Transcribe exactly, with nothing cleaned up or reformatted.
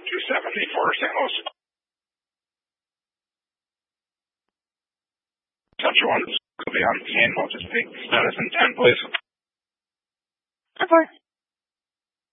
two seventy-four Saint Louis. Central one, could be on the end, we'll just take status in ten, please. ten four.